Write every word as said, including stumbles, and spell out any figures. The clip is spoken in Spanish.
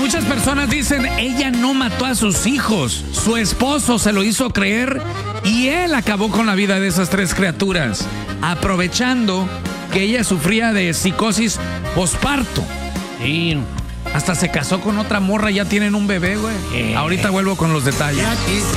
muchas personas dicen, ella no mató a sus hijos, su esposo se lo hizo creer y él acabó con la vida de esas tres criaturas, aprovechando que ella sufría de psicosis posparto. Sí. Hasta se casó con otra morra, ya tienen un bebé, güey. Eh. Ahorita vuelvo con los detalles.